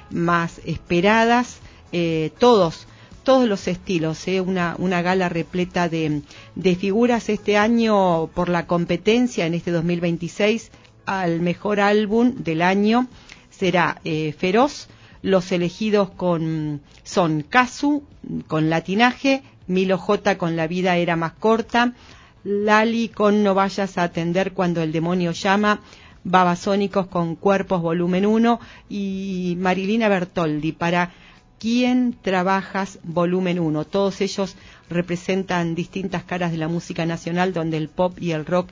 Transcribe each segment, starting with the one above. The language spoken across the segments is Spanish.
más esperadas, todos los estilos, una gala repleta de figuras este año por la competencia en este 2026 al mejor álbum del año será Feroz. Los elegidos son Casu con Latinaje, Milo J con La vida era más corta, Lali con No vayas a atender cuando el demonio llama, Babasónicos con Cuerpos volumen 1 y Marilina Bertoldi para ¿Quién trabajas? Volumen 1. Todos ellos representan distintas caras de la música nacional, donde el pop y el rock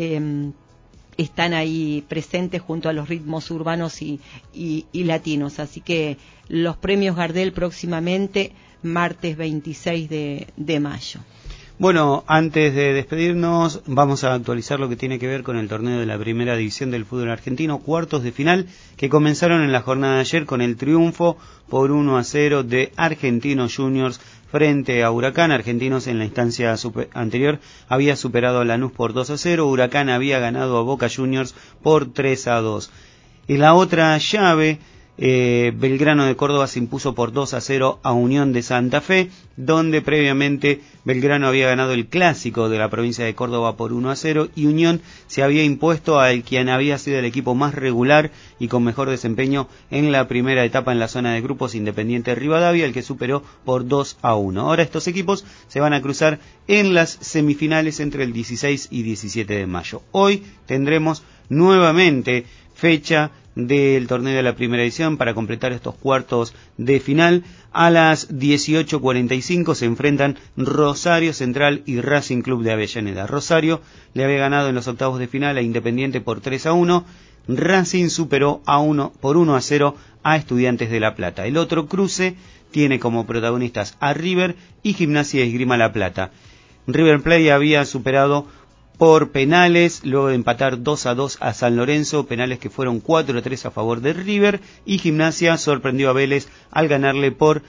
están ahí presentes junto a los ritmos urbanos y latinos. Así que los premios Gardel próximamente, martes 26 de mayo. Bueno, antes de despedirnos, vamos a actualizar lo que tiene que ver con el torneo de la primera división del fútbol argentino, cuartos de final, que comenzaron en la jornada de ayer con el triunfo por 1-0 de Argentinos Juniors frente a Huracán. Argentinos en la instancia anterior había superado a Lanús por 2-0, Huracán había ganado a Boca Juniors por 3-2. En la otra llave, Belgrano de Córdoba se impuso por 2-0 a Unión de Santa Fe, donde previamente Belgrano había ganado el clásico de la provincia de Córdoba por 1-0 y Unión se había impuesto al quien había sido el equipo más regular y con mejor desempeño en la primera etapa en la zona de grupos, Independiente Rivadavia, el que superó por 2-1. Ahora estos equipos se van a cruzar en las semifinales entre el 16 y 17 de mayo. Hoy tendremos nuevamente fecha del torneo de la primera edición para completar estos cuartos de final. A las 18:45 se enfrentan Rosario Central y Racing Club de Avellaneda. Rosario le había ganado en los octavos de final a Independiente por 3-1. Racing superó por 1-0 a Estudiantes de La Plata. El otro cruce tiene como protagonistas a River y Gimnasia y Esgrima La Plata. River Plate había superado por penales, luego de empatar 2-2 a San Lorenzo, penales que fueron 4-3 a favor de River, y Gimnasia sorprendió a Vélez al ganarle por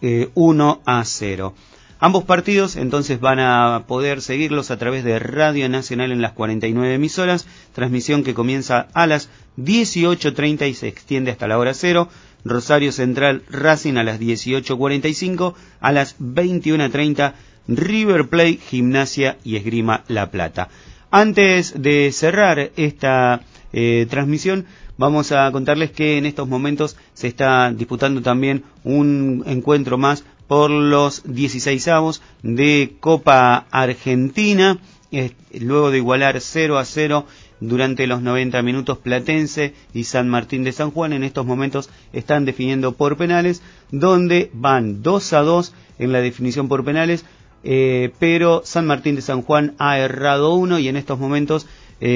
1-0. Ambos partidos entonces van a poder seguirlos a través de Radio Nacional en las 49 emisoras, transmisión que comienza a las 18:30 y se extiende hasta la hora 0. Rosario Central Racing a las 18:45, a las 21:30 River Plate, Gimnasia y Esgrima La Plata. Antes de cerrar esta transmisión, vamos a contarles que en estos momentos se está disputando también un encuentro más por los 16avos de Copa Argentina, luego de igualar 0-0 durante los 90 minutos. Platense y San Martín de San Juan en estos momentos están definiendo por penales, donde van 2-2 en la definición por penales, pero San Martín de San Juan ha errado uno y en estos momentos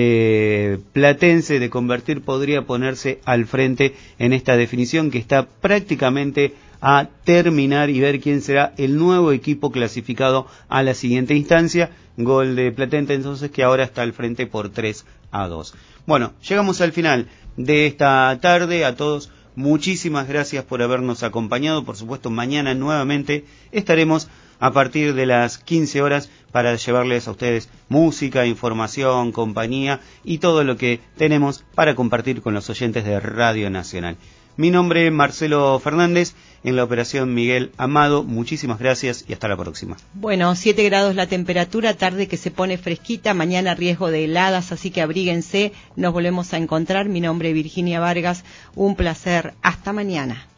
Platense de convertir podría ponerse al frente en esta definición que está prácticamente a terminar y ver quién será el nuevo equipo clasificado a la siguiente instancia. Gol de Platense entonces, que ahora está al frente por 3-2. Bueno, llegamos al final de esta tarde. A todos muchísimas gracias por habernos acompañado. Por supuesto, mañana nuevamente estaremos a partir de las 15 horas para llevarles a ustedes música, información, compañía y todo lo que tenemos para compartir con los oyentes de Radio Nacional. Mi nombre es Marcelo Fernández, en la operación Miguel Amado. Muchísimas gracias y hasta la próxima. Bueno, 7 grados la temperatura, tarde que se pone fresquita, mañana riesgo de heladas, así que abríguense. Nos volvemos a encontrar. Mi nombre es Virginia Vargas, un placer. Hasta mañana.